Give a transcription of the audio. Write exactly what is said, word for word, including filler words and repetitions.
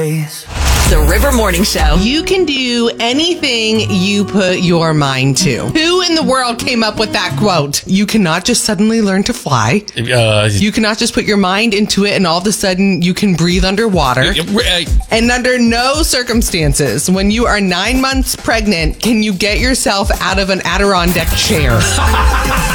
The River Morning Show. You can do anything you put your mind to. Who in the world came up with that quote? You cannot just suddenly learn to fly. Uh, You cannot just put your mind into it and all of a sudden you can breathe underwater. uh, And under no circumstances, when you are nine months pregnant, can you get yourself out of an Adirondack chair.